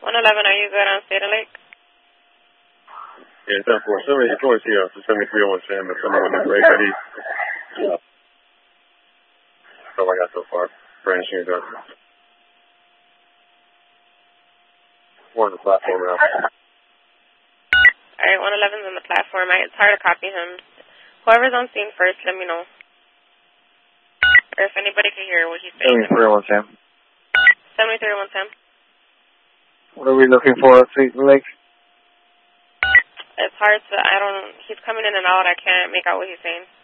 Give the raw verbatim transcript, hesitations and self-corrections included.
one eleven, are you good on Cedar Lake? Yeah, ten four. Send me, you can always see us. seventy-three oh one Sam, but someone with the break ready. Yeah. That's all I got so far. Branching it up. More on the platform now. Alright, one eleven's on the platform. I, it's hard to copy him. Whoever's on scene first, let me know. Or if anybody can hear what he's saying. seventy-three oh one Sam. seventy-three oh one Sam. What are we looking for at Cedar Lake? It's hard to, I don't, he's coming in and out. I can't make out what he's saying.